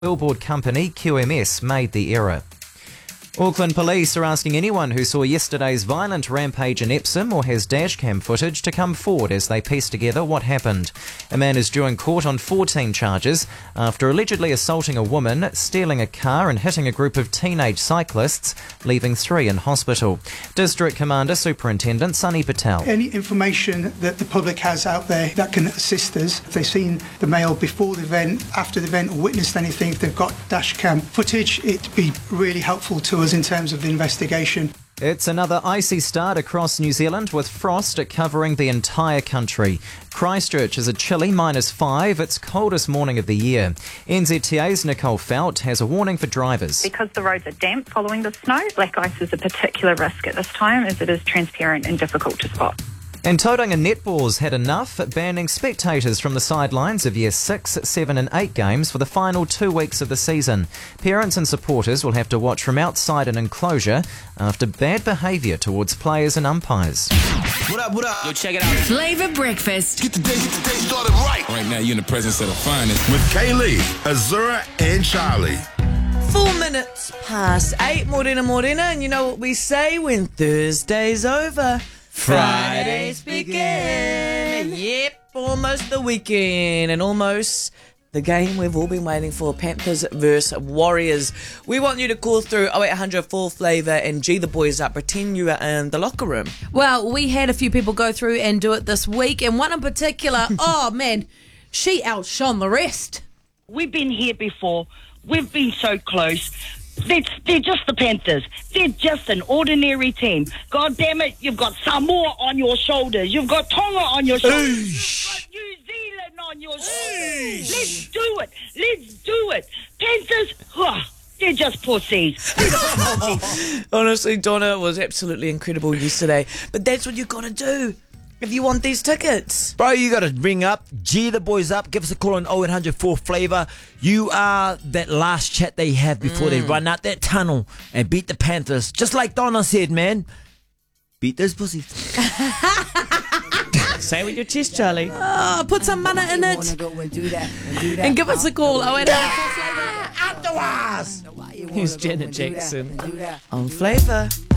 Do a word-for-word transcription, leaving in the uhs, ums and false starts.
Billboard company Q M S made the error. Auckland Police are asking anyone who saw yesterday's violent rampage in Epsom or has dashcam footage to come forward as they piece together what happened. A man is due in court on fourteen charges after allegedly assaulting a woman, stealing a car and hitting a group of teenage cyclists, leaving three in hospital. District Commander Superintendent Sunny Patel. Any information that the public has out there that can assist us, if they've seen the male before the event, after the event, or witnessed anything, if they've got dashcam footage, it'd be really helpful to us in terms of the investigation. It's another icy start across New Zealand with frost covering the entire country. Christchurch is a chilly minus five, its coldest morning of the year. N Z T A's Nicole Felt has a warning for drivers. Because the roads are damp following the snow, black ice is a particular risk at this time as it is transparent and difficult to spot. And Tauranga Netball's had enough, banning spectators from the sidelines of year six, seven and eight games for the final two weeks of the season. Parents and supporters will have to watch from outside an enclosure after bad behaviour towards players and umpires. What up, what up? Yo, check it out. Flavour Breakfast. Get the day, get the day started right. Right now, you're in the presence of the finest. With Kaylee, Azura, and Charlie. Four minutes past eight, Morena Morena, and you know what we say when Thursday's over? Fridays begin. Yep, almost the weekend and almost the game we've all been waiting for, Panthers versus Warriors. We want you to call through oh eight hundred four Flavour and G the boys up. Pretend you are in the locker room. Well, we had a few people go through and do it this week, and one in particular, oh man, she outshone the rest. We've been here before. We've been so close. They're, they're just the Panthers. They're just an ordinary team. God damn it, you've got Samoa on your shoulders. You've got Tonga on your shoulders. You've got New Zealand on your shoulders. Let's do it. Let's do it. Panthers, huh, they're just pussies. Honestly, Donna, it was absolutely incredible yesterday. But that's what you got to do if you want these tickets. Bro, you got to ring up, G the boys up, give us a call on oh eight hundred four Flavour. You are that last chat they have before mm. they run out that tunnel and beat the Panthers. Just like Donna said, man. Beat those pussies. Say it with your chest, Charlie. Oh, put some money in it. Go and, do that, and, do that. And give us a call. oh eight hundred four Flavour. Afterwards. Here's Janet Jackson on Flavour.